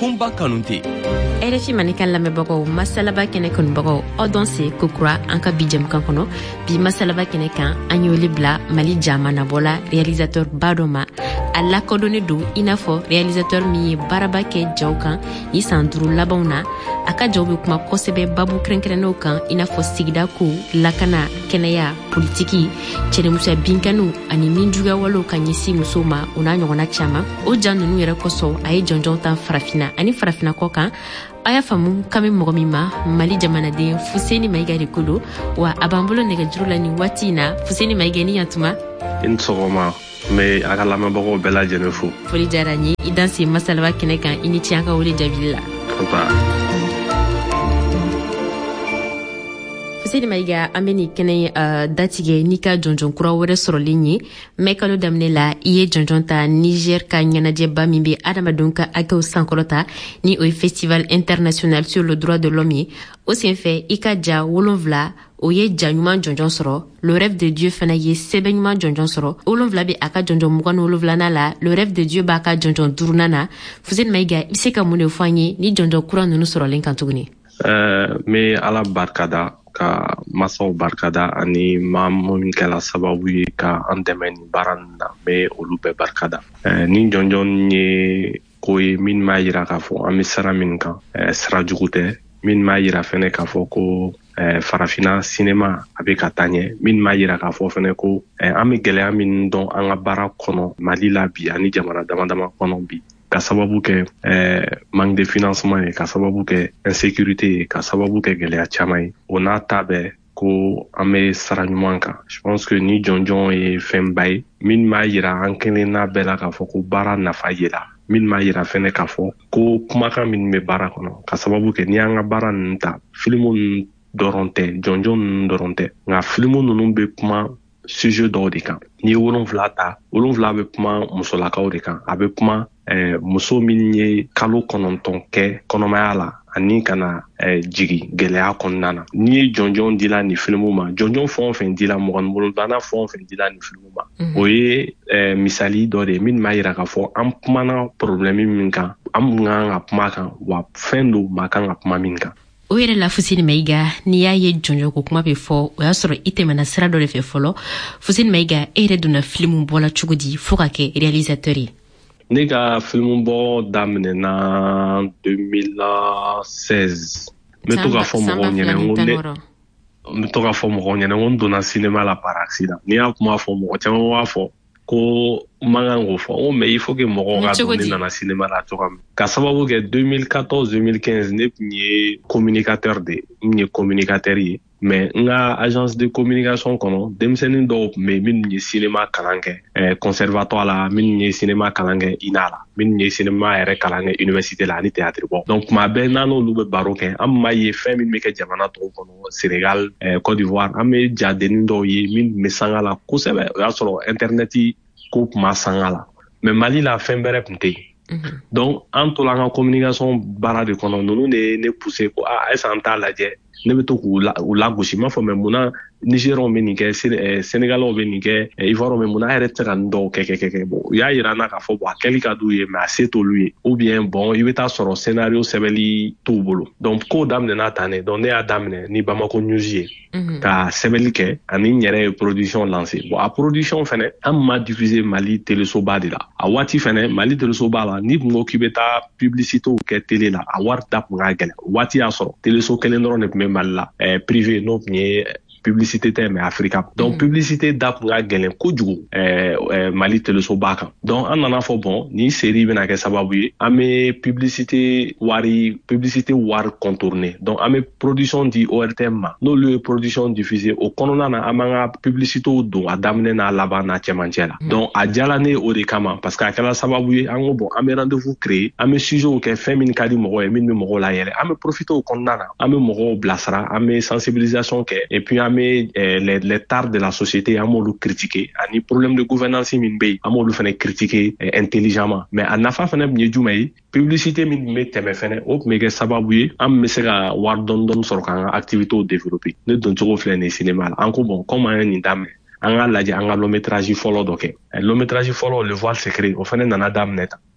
Kumba Kanute. RFI Manika lamɛnbagaw masalaba kɛnɛ kanubagaw aw dɔn se kokura an ka bi jɛmukan kɔnɔ bi masalaba kɛnɛ kan an y'oli bila Mali jamanabɔla réalisateur ba dɔ ma a lakodɔnnen don i n'a fɔ réalisateur min ye baaraba kɛ jaw kan ni san 5 labanw na a ka jaw be kuma kosɛbɛ babu kɛrɛnkɛrɛnnenw kan i n'a fɔ sigida ko lakana kɛnɛya politiki cɛnimusoya binkaniw ani min juguya walew ka ɲɛsin musow ma o n'a ɲɔgɔnna caman o ja nunu yɛrɛ kosɔn a ye jɔnjɔn tan farafina ani farafina kɔ kan a y'a faamu kan bɛ mɔgɔ min ma Mali jamanaden Fuseni Mayiga de ko don wa a b'an bolo nɛgɛjuru la nin waati in na Fuseni Mayiga ni yantuma i ni sɔgɔma mais a ka lamɛnbagaw bɛɛ lajɛlen fo foli diyara n ye i dan se masalaba kɛnɛ kan i ni ce an ka wele jaabili la Fuseni Mayiga an bɛ nin kɛnɛ datigɛ n'i ka jɔnjɔn kura wɛrɛ sɔrɔlen ye mais kalo daminɛ la i ye jɔnjɔn ta Niger ka ɲɛnajɛba min bɛ adamadenw ka hakɛw sankɔrɔta ni o ye festival international sur le droit de l'homme ye o senfɛ i ka ja 7 o ye ja ɲuman jɔnjɔn sɔrɔ le rêve de Dieu fana ye sɛbɛn ɲuman jɔnjɔn sɔrɔ 7 bɛ a ka jɔnjɔn 27nan la le rêve de Dieu b'a ka jɔnjɔn 5nan na Fuseni Mayiga i bɛ se ka mun de fɔ an ye ni jɔnjɔn kura ninnu sɔrɔlen kan tuguni mais ala barikada ka masaw barikada ani maa min kɛla sababu ye ka an dɛmɛ nin baara nin na mais olu bɛɛ barikada ni jɔnjɔn ye ko ye min m'a yira k'a fɔ an bɛ sira min kan sira jugu tɛ min m'a yira fɛnɛ k'a fɔ ko farafina sinema a bɛ ka taa ɲɛ min m'a yira k'a fɔ fɛnɛ ko an bɛ gɛlɛya min dɔn an ka baara kɔnɔ Mali la bi ani jamana dama dama kɔnɔ bi ka sababu kɛ manque de financement ye ka sababu kɛ insécurité ye ka sababu kɛ gɛlɛya caman ye o n'a ta bɛɛ ko an bɛ sara ɲuman kan je pense que ni jɔnjɔn ye fɛnba ye min b'a yira an kelenna bɛɛ la k'a fɔ ko baara nafa yela min b'a yira fɛnɛ k'a fɔ ko kumakan min bɛ baara kɔnɔ ka sababu kɛ ni an ka baara ninnu ta filimu ninnu dɔrɔn tɛ jɔnjɔn ninnu dɔrɔn tɛ nka filimu ninnu bɛ kuma sujet dɔw de kan n'i ye 7 ta 7 bɛ kuma musolakaw de kan a bɛ kuma muso min ye kalo 9 kɛ kɔnɔmaya la ani kana jigi gɛlɛya kɔnɔna na n'i ye jɔnjɔn dila nin filimu ma jɔnjɔn fɛn o fɛn dila 27 fɛn o fɛn dila nin filimu ma o ye misali dɔ de ye min b'a yira k'a fɔ an kumana problème min kan an mun kan ka kuma kan wa fɛn dɔw ma kan ka kuma min kan o yɛrɛ la Fuseni Mayiga n'i y'a ye jɔnjɔn ko kuma bɛ fɔ o y'a sɔrɔ i tɛmɛna sira dɔ de fɛ fɔlɔ Fuseni Mayiga e yɛrɛ donna filimu bɔla cogo di fo ka kɛ réalisateur ye ne ka filimu bɔ daminɛna 2016 n bɛ to ka fɔ mɔgɔw ɲɛna n donna cinéma la par accident n'i y'a kuma fɔ mɔgɔ caman b'a fɔ ko man kan k'o fɔ mais il faut que mɔgɔw ka don ne nana cinéma la cogoya min ka sababu kɛ 2014-2015 ne tun ye communicateur de n ye communicateur ye mais n ka agence de communication kɔnɔ denmisɛnnin dɔw tun bɛ yen minnu ye cinéma kalan kɛ conservatoire la minnu ye cinéma kalan kɛ INA la minnu ye cinéma yɛrɛ kalan kɛ université la ani théâtre bɔ donc tuma bɛɛ n'an n'olu bɛ baro kɛ an m'a ye fɛn min bɛ kɛ jamana tɔw kɔnɔ Sénégal Côte d'Ivoire an bɛ jadennin dɔw ye min bɛ sanga la kosɛbɛ o y'a sɔrɔ internet ko tun ma sanga la mais Mali la fɛn bɛrɛ tun tɛ yen donc an tola an ka communication baara de kɔnɔ ninnu de ye ne poussé ko est-ce que an t'a lajɛ ne bɛ to k'u lagosi m'a fɔ mais munna Nigériens bɛ nin kɛ Sénégalais bɛ nin kɛ Ivoiriens bɛ munna a yɛrɛ tɛ se ka nin dɔw kɛ bon u y'a yira n na k'a fɔ bon a kɛli ka d'u ye mais a se t'olu ye ou bien bon i bɛ taa sɔrɔ scénario sɛbɛnli t'u bolo donc kow daminɛna tan ne donc ne y'a daminɛ ni Bamako News ye ka sɛbɛnli kɛ ani n yɛrɛ ye production lancé bon a production fɛnɛ an ma diffuser Mali télésoba de la a waati fɛnɛ Mali télésoba la ni tun ko k'i bɛ taa publicité kɛ télé la a wari da tun ka gɛlɛn waati y'a sɔrɔ téléso kelen dɔrɔn de tun bɛ Mali la privé n'o tun ye publicité tɛ mais Africa donc publicité da tun ka gɛlɛn kojugu Mali télésoba kan donc an nana fɔ bon ni série bɛna kɛ sababu ye an bɛ publicité wari contourner donc an bɛ production di ORTM ma n'olu ye production diffusée o kɔnɔna na an b'an ka publicité don a daminɛ n'a laban n'a cɛmancɛ la donc a diyala ne o de kama parce que a kɛra sababu ye an ko bon an bɛ rendez-vous créer an bɛ sujet kɛ fɛn min ka di mɔgɔw ye min bɛ mɔgɔw layɛlɛ an bɛ profiter o kɔnɔna na an bɛ mɔgɔw bilasira an bɛ sensibilisation kɛ et puis an bɛ les tares de la société an b'olu critiquer ani problème de gouvernance min bɛ yen an b'olu fana critiquer intelligemment mais a nafa fana tun ye jumɛn ye publicité min tun bɛ tɛmɛ fana o tun bɛ kɛ sababu ye an bɛ se ka wari dɔɔni sɔrɔ k'an ka activités développer ne don cogo filɛ nin cinéma la an ko bon comme an ye nin daminɛ an ka lajɛ an ka long métrage fɔlɔ dɔ kɛ long métrage fɔlɔ le voile secret o fana nana daminɛ tan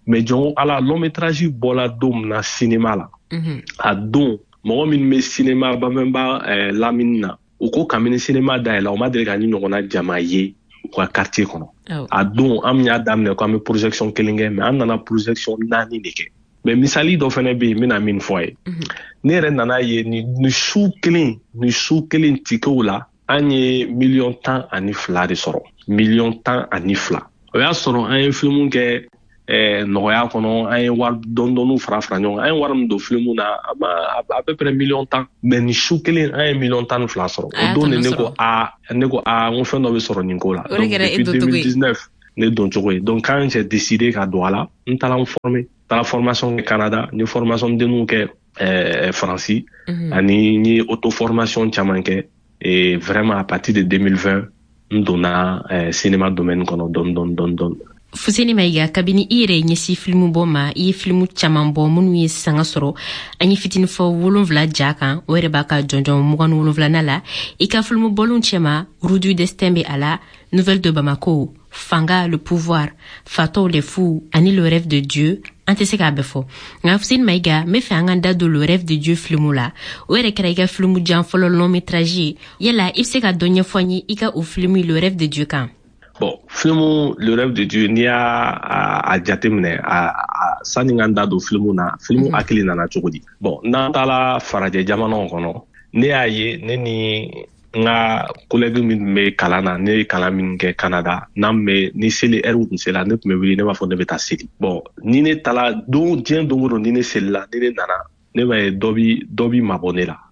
mais jɔn ala long métrage bɔla don min na cinéma la a don mɔgɔ min bɛ cinéma bamɛnba lamini na u ko kabini cinéma dayɛlɛ o ma deli ka ni ɲɔgɔnna jama ye u ka quartier kɔnɔ a don an y'a daminɛ ko an bɛ projection kelen kɛ mais an nana projection 4 de kɛ mais misali dɔ fana bɛ yen n bɛna min fɔ a ye ne yɛrɛ nana ye ni su kelen tikew la an ye 1,12 de sɔrɔ 1,12 o y'a sɔrɔ an ye film kɛ nɔgɔya kɔnɔ an ye wari dɔɔni fara ɲɔgɔn an ye wari min don film na a peu près 1,10 mais ni su kelen an ye 1,12 sɔrɔ o don ne ko n ko fɛn dɔ bɛ sɔrɔ nin ko la donc depuis 2019 ne don cogo ye donc quand j'ai décidé ka don a la n taara n former taara formation kɛ Canada n ye formation denninw kɛ Faransi ani n ye auto formation caman kɛ et vraiment à partir de 2020 n donna cinéma domaine kɔnɔ dɔɔni. Fuseni Mayiga, kabini i yɛrɛ ɲɛsi filimu bɔ ma i ye filimu caman bɔ minnu ye sanga sɔrɔ an ye fitini fɔ 7 ja kan o yɛrɛ b'a ka jɔnjɔn 27 la i ka filimu bɔlenw cɛma Roue du destin bɛ a la, Nouvelle de Bamako, Fanga, le pouvoir, Fatɔw les fous ani Le rêve de Dieu an tɛ se k'a bɛɛ fɔ nka Fuseni Mayiga n bɛ fɛ an ka da don Le rêve de Dieu filimu la o yɛrɛ kɛra i ka filimu jan fɔlɔ long métrage ye yala i bɛ se ka dɔ ɲɛfɔ n ye i ka o filimu Le rêve de Dieu kan. Bon, film Le rêve de Dieu n'i y'a jateminɛ sani ka da don film na film hakili nana cogo di bon n'an taara farajɛ jamanaw kɔnɔ ne y'a ye ne ni n ka collègue min bɛ kalan na ne ye kalan min kɛ Canada ni seli heure tun sera ne tun bɛ wuli ne b'a fɔ ne bɛ taa seli bon ni ne taara diɲɛ don o don ni ne selila ni ne nana ne b'a ye dɔ bi mabɔ ne la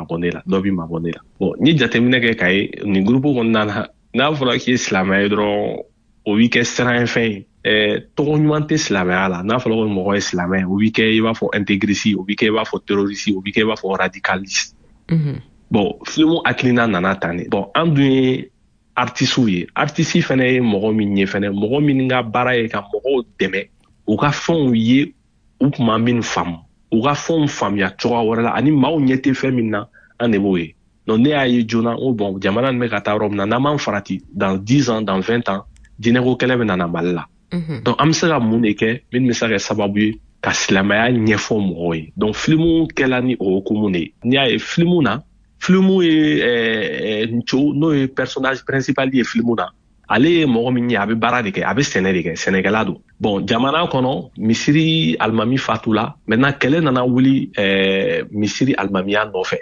bon n ye jateminɛ kɛ k'a ye nin groupe kɔnɔna na n'a fɔra k'i ye silamɛ ye dɔrɔn o b'i kɛ siranfɛn ye tɔgɔ ɲuman tɛ silamɛya la n'a fɔra ko mɔgɔ ye silamɛ o b'i kɛ i b'a fɔ intégriste o b'i kɛ i b'a fɔ terroriste o b'i kɛ i b'a fɔ radicaliste bon film hakilina nana tan de bon an dun ye artistes ye artiste fana ye mɔgɔ min ye fana mɔgɔ min ka baara ye ka mɔgɔw dɛmɛ u ka fɛnw ye u tun ma min faamu u ka fɛnw faamuya cogoya wɛrɛ la ani maaw ɲɛ tɛ fɛn min na an de b'o ye donc ne y'a ye joona o bon jamana nin bɛ ka taa yɔrɔ min na n'an m'an farati dans 10 ans dans 20 ans diinɛko kɛlɛ bɛ nana Mali la donc an bɛ se ka mun de kɛ min bɛ se ka kɛ sababu ye ka silamɛya ɲɛfɔ mɔgɔw ye donc filimu kɛla ni o hukumu de ye n'i y'a ye filimu ye Nco n'o ye personnage principal ye filimu na ale ye mɔgɔ min ye a bɛ baara de kɛ a bɛ sɛnɛ de kɛ sɛnɛkɛla don bon jamana kɔnɔ misiri alimami fatula maintenant kɛlɛ nana wuli misiri alimamiya nɔfɛ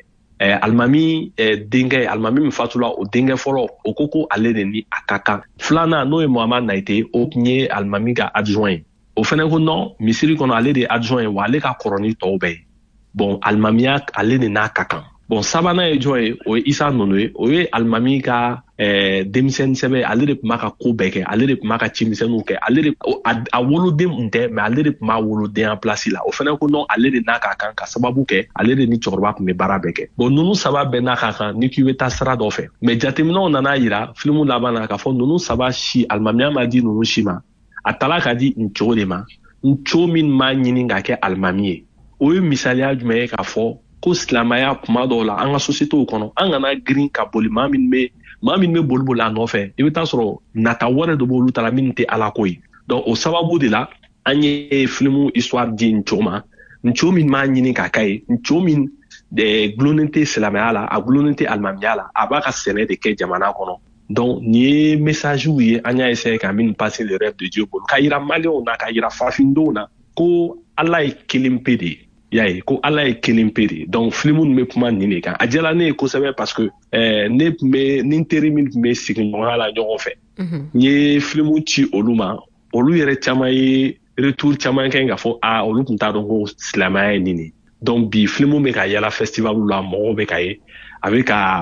alimami denkɛ alimami min fatula o denkɛ fɔlɔ o ko ale de ni a ka kan filanan n'o ye Muhamad Nayite o tun ye alimami ka adjoint ye o fana ko non misiri kɔnɔ ale de ye adjoint ye wa ale ka kɔrɔ ni tɔw bɛɛ ye bon alimamiya ale de n'a ka kan bon sabanan ye jɔn ye o ye Isa Nono ye o ye alimami ka denmisɛnnin sɛbɛ ale de tun b'a ka ko bɛɛ kɛ ale de tun b'a ka cimisɛnninw kɛ ale de a woloden tun tɛ mais ale de tun b'a wolodenya place la o fana ko non ale de n'a ka kan ka sababu kɛ ale de ni cɛkɔrɔba tun bɛ baara bɛɛ kɛ bon ninnu saba bɛɛ n'a ka kan ni k'i bɛ taa sira dɔ fɛ mais jateminɛw nana yira filimu laban na k'a fɔ ninnu saba si alimamiya ma di ninnu si ma a tala ka di Nco de ma Nco min m'a ɲini ka kɛ alimami ye o ye misaliya jumɛn ye k'a fɔ ko silamɛya kuma dɔw la an ka sociétéw kɔnɔ an kana girin ka boli maa min bɛ boli a nɔfɛ i bɛ taa sɔrɔ nata wɛrɛ dɔ b'olu ta la min tɛ ala ko ye donc o sababu de la an ye filimu histoire di Nco ma Nco min m'a ɲini k'a k'a ye Nco min gulonnen tɛ silamɛya la a gulonnen tɛ alimamiya la a b'a ka sɛnɛ de kɛ jamana kɔnɔ donc nin ye messagew ye an y'a essayer ka min passer le rêve de Dieu bolo ka yira maliyɛnw na ka yira farafindenw na ko ala ye kelen pe de ye y'a ye ko ala ye kelen pe de donc filimu nin bɛ kuma nin de kan a diyara ne ye kosɛbɛ parce que ne tun bɛ ni n teri min tun bɛ sigiɲɔgɔnya la ɲɔgɔn fɛ n ye filimu ci olu ma olu yɛrɛ caman ye retour caman kɛ k'a fɔ olu tun t'a dɔn ko silamɛya ye nin de donc bi filimu bɛ ka yala festival la mɔgɔw bɛ ka ye a bɛ ka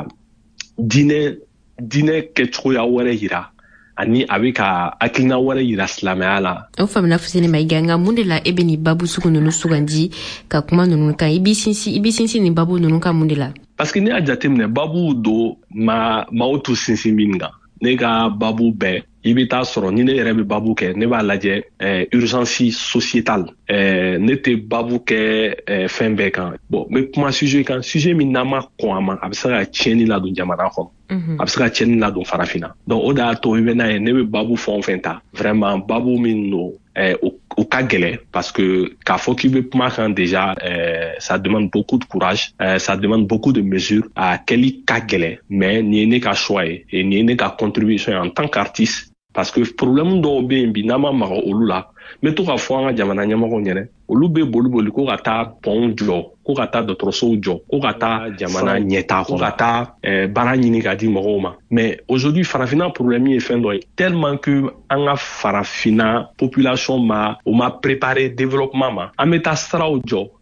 diinɛ kɛcogoya wɛrɛ yira ani a bɛ ka hakilina wɛrɛ yira silamɛya la. O faamuna Fuseni Mayiga nka mun de la e bɛ nin babu sugu ninnu sugandi ka kuma ninnu kan i b'i sinsin nin babu ninnu kan mun de la. parce que ne y'a jateminɛ babu don maaw t'u sinsin min kan ne ka babu bɛɛ i bɛ taa sɔrɔ ni ne yɛrɛ bɛ babu kɛ ne b'a lajɛ urgence sociétale ne tɛ babu kɛ fɛn bɛɛ kan bon n bɛ kuma sujet kan sujet min n'a ma kɔn a ma a bɛ se ka tiɲɛni ladon jamana kɔnɔ a bɛ se ka tiɲɛni ladon farafinna donc o de y'a to i bɛ n'a ye ne bɛ babu fɛn o fɛn ta vraiment babu min don au ka gɛlɛ parce que k'a fɔ k'i bɛ kuma kan déjà ça demande beaucoup de courage, ça demande beaucoup de mesures a kɛli ka gɛlɛ mais nin ye ne ka choix ye et nin ye ne ka contribution en tant qu'artiste parce que problème dɔw bɛ yen bi n'an ma maga olu la n bɛ to k'a fɔ an ka jamana ɲɛmɔgɔw ɲɛna olu bɛ boli ko ka taa pont jɔ ko ka taa dɔgɔtɔrɔsow jɔ ko ka taa jamana ɲɛtaa ko ka taa baara ɲini ka di mɔgɔw ma mais aujourd'hui farafinna problème ye fɛn dɔ ye tellement que an ka farafinna population o ma préparer développement ma an bɛ taa siraw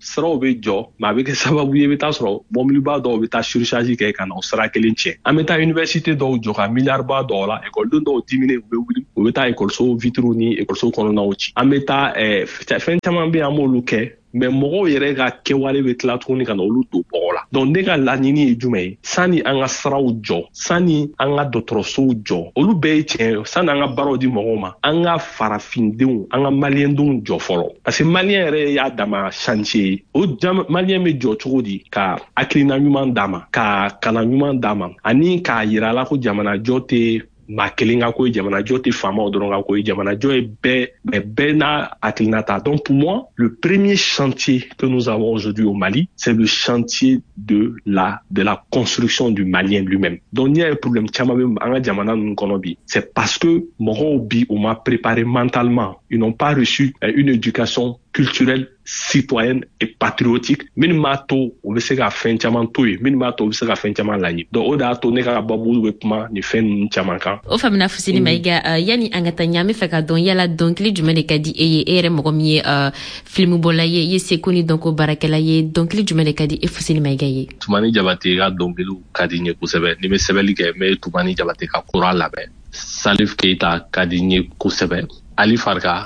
bɛ jɔ mais a bɛ kɛ sababu ye i bɛ taa sɔrɔ mɔbiliba dɔw bɛ taa surcharge kɛ ka na o sira kelen tiɲɛ an bɛ taa université dɔw jɔ ka miliyariba dɔw la école dɔw dimine u bɛ wuli u bɛ taa école vitres ni école kɔnɔnaw ci an bɛ taa fɛn caman bɛ an b'olu kɛ mais mɔgɔw yɛrɛ ka kɛwale bɛ tila tuguni ka na olu don bɔgɔ la donc ne ka laɲini ye jumɛn ye sani an ka siraw jɔ sani an ka dɔgɔtɔrɔsow jɔ olu bɛɛ ye tiɲɛ sani an ka baaraw di mɔgɔw ma an ka farafindenw an ka maliyɛndenw jɔ fɔlɔ parce que maliyɛn yɛrɛ y'a dama chantier ye o maliyɛn bɛ jɔ cogo di ka hakilina ɲuman d'a ma ka kalan ɲuman d'a ma ani k'a yira a la ko jamanajɔ tɛ maa kelen ka ko ye jamanajɔ tɛ faamaw dɔrɔn ka ko ye jamanajɔ ye bɛɛ n'a hakilina ta donc pour moi le premier chantier que nous avons aujourd'hui au Mali c'est le chantier de la construction du Malien lui-même donc il y a un problème caman bɛ an ka jamana ninnu kɔnɔ bi c'est parce que mɔgɔw bi u ma préparé mentalement ils n'ont pas reçu une éducation culturelle citoyenne et patriotique minnu b'a to u bɛ se ka fɛn caman to yen minnu b'a to u bɛ se ka fɛn caman laɲini donc o de y'a to ne ka babu bɛ kuma nin fɛn ninnu caman kan. O faamuna Fuseni Mayiga yani an ka taa ɲɛ an bɛ fɛ ka dɔn yala dɔnkili jumɛn de ka di e ye e yɛrɛ mɔgɔ min ye filmubɔla ye i ye seko ni dɔnko baarakɛla ye dɔnkili jumɛn de ka di e Fuseni Mayiga ye. Tumani Jabate ka dɔnkiliw ka di n ye kosɛbɛ ni bɛ sɛbɛnni kɛ n bɛ Tumani Jabate ka kura lamɛn Salif Keita ka di n ye kosɛbɛ Ali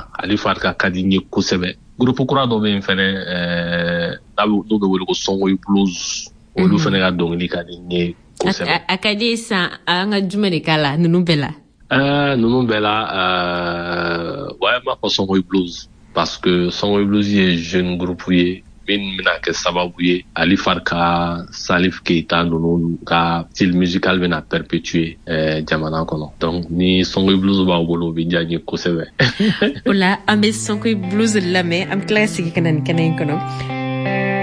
Farka ka di n ye kosɛbɛ groupe kura dɔ bɛ yen fɛnɛ n'o bɛ wele ko Songoyi Blues olu fɛnɛ ka dɔnkili ka di n ye kosɛbɛ. A ka di san an ka jumɛn de k'a la ninnu bɛɛ la. Ninnu bɛɛ la ouais ma fɔ Songoyi Blues parce que Songoyi Blues ye jeune groupe ye min bɛna kɛ sababu ye Ali Farka Salif Keita ninnu ka style musical bɛna perpétuer jamana kɔnɔ donc ni Songoyi Blues b'aw bolo o bɛ diya n ye kosɛbɛ. O la an bɛ Songoyi Blues lamɛn an bɛ tila ka segin ka na nin kɛnɛ in kɔnɔ.